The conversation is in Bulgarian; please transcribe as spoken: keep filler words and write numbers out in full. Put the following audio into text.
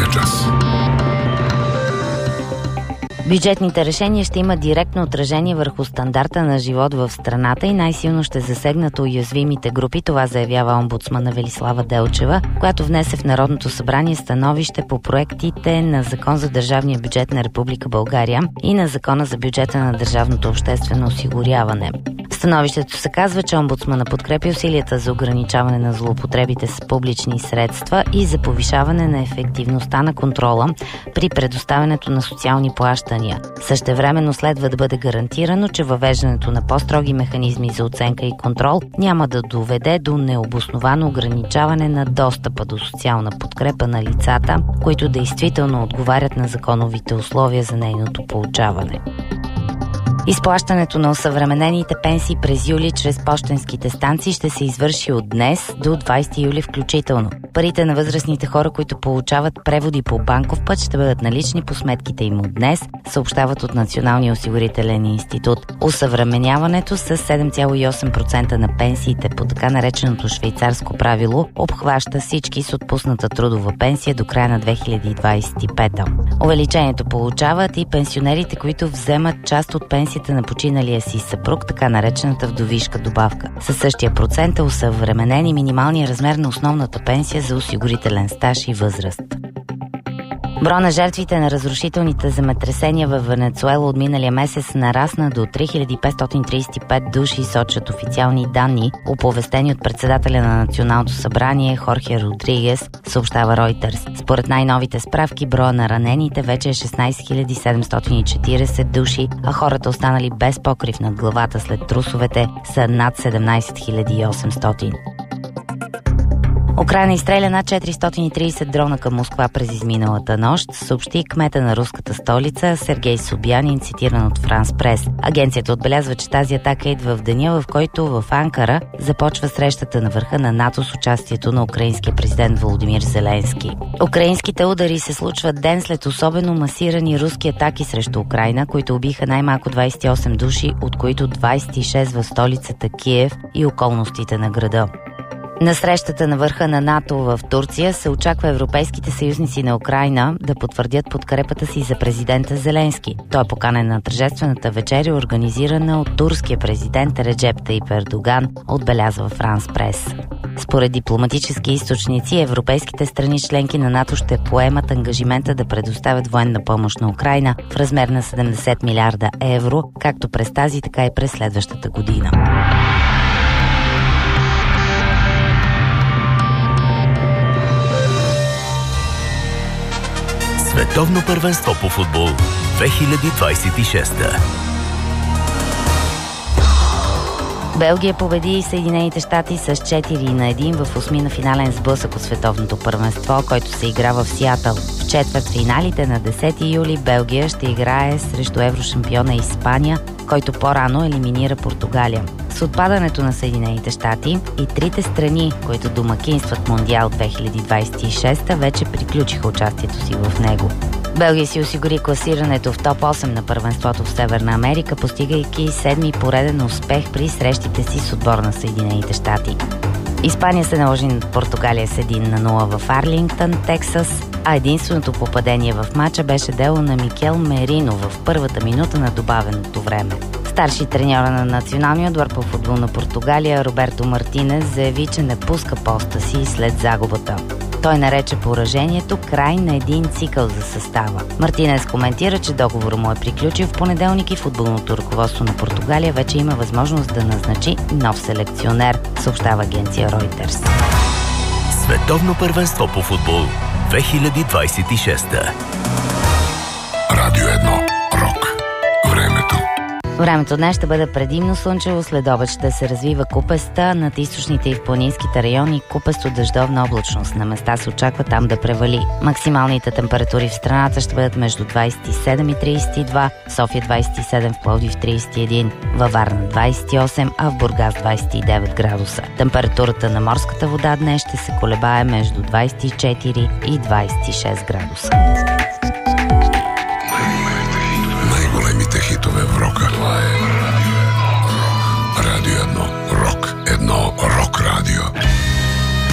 час. Бюджетните решения ще имат директно отражение върху стандарта на живот в страната и най-силно ще засегнат уязвимите групи. Това заявява омбудсмана Велислава Делчева, която внесе в Народното събрание становище по проектите на Закон за държавния бюджет на Република България и на Закона за бюджета на държавното обществено осигуряване. В становището се казва, че омбудсмана подкрепи усилията за ограничаване на злоупотребите с публични средства и за повишаване на ефективността на контрола при предоставянето на социални плащания. Същевременно следва да бъде гарантирано, че въвеждането на по-строги механизми за оценка и контрол няма да доведе до необосновано ограничаване на достъпа до социална подкрепа на лицата, които действително отговарят на законовите условия за нейното получаване. Изплащането на осъвременените пенсии през юли чрез пощенските станции ще се извърши от днес до двадесети юли включително. Парите на възрастните хора, които получават преводи по банков път, ще бъдат налични по сметките им от днес, съобщават от Националния осигурителен институт. Осъвременяването с седем цяло и осем процента на пенсиите по така нареченото швейцарско правило обхваща всички с отпусната трудова пенсия до края на две хиляди двадесет и пета. Увеличението получават и пенсионерите, които вземат част от пенсията на починалия си съпруг, така наречената вдовишка добавка. Със същия процент е усъвременен и минималния размер на основната пенсия за осигурителен стаж и възраст. Броя на жертвите на разрушителните земетресения в Венецуела от миналия месец нарасна до три хиляди петстотин тридесет и пет души, сочат официални данни, оповестени от председателя на Националното събрание Хорхе Родригес, съобщава Reuters. Според най-новите справки, броя на ранените вече е шестнадесет хиляди седемстотин и четиридесет души, а хората, останали без покрив над главата след трусовете, са над седемнадесет хиляди и осемстотин. Украйна изстреля над четиристотин и тридесет дрона към Москва през изминалата нощ, съобщи кмета на руската столица Сергей Собянин, цитиран от Франс Прес. Агенцията отбелязва, че тази атака идва в деня, в който в Анкара започва срещата на върха на НАТО с участието на украинския президент Володимир Зеленски. Украинските удари се случват ден след особено масирани руски атаки срещу Украйна, които убиха най-малко двадесет и осем души, от които двадесет и шест в столицата Киев и околностите на града. На срещата на върха на НАТО в Турция се очаква европейските съюзници на Украйна да потвърдят подкрепата си за президента Зеленски. Той е поканен на тържествената вечеря, организирана от турския президент Реджеп Таип Ердоган, отбелязва Франс Прес. Според дипломатически източници, европейските страни членки на НАТО ще поемат ангажимента да предоставят военна помощ на Украйна в размер на седемдесет милиарда евро, както през тази, така и през следващата година. Световно първенство по футбол две хиляди двадесет и шеста. Белгия победи Съединените щати с четири на едно в осмина финален сблъсък от световното първенство, който се игра в Сиатъл. В четвъртфиналите на десети юли Белгия ще играе срещу еврошампиона Испания, който по-рано елиминира Португалия. С отпадането на Съединените щати и трите страни, които домакинстват Мондиал две хиляди двадесет и шеста, вече приключиха участието си в него. Белгия си осигури класирането в топ осем на първенството в Северна Америка, постигайки седми пореден успех при срещите си с отбор на Съединените щати. Испания се наложи над Португалия с един на нула в Арлингтън, Тексас, а единственото попадение в матча беше дело на Микел Мерино в първата минута на добавеното време. Старши треньора на националния отбор по футбол на Португалия Роберто Мартинес заяви, че не пуска поста си след загубата. Той нарече поражението край на един цикъл за състава. Мартинес коментира, че договор му е приключил в понеделник и футболното ръководство на Португалия вече има възможност да назначи нов селекционер, съобщава агенция Reuters. Световно първенство по футбол две хиляди двадесет и шеста. Радио едно. Рок. Времето. Времето днес ще бъде предимно слънчево, след обед ще се развива купеста, над източните и в планинските райони купесто дъждовна облачност. На места се очаква там да превали. Максималните температури в страната ще бъдат между двадесет и седем и тридесет и два, София двадесет и седем, в Пловдив тридесет и един, във Варна двадесет и осем, а в Бургас двадесет и девет градуса. Температурата на морската вода днес ще се колебае между двадесет и четири и двадесет и шест градуса.